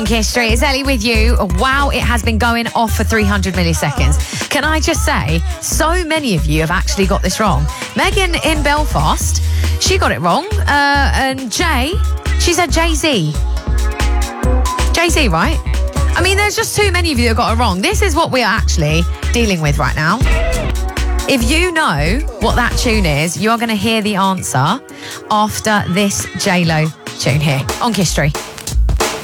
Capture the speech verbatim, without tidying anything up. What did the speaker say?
History, it's Ellie with you. Wow, it has been going off for three hundred milliseconds. Can I just say, so many of you have actually got this wrong. Megan in Belfast, she got it wrong. Uh, and Jay, she said Jay-Z. Jay-Z, right? I mean, there's just too many of you that got it wrong. This is what we are actually dealing with right now. If you know what that tune is, you are going to hear the answer after this J-Lo tune here on History.